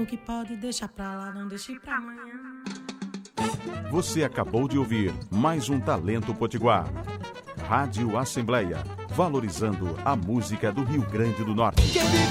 O que pode deixar pra lá, não deixe pra amanhã. Você acabou de ouvir mais um Talento Potiguar. Rádio Assembleia, valorizando a música do Rio Grande do Norte.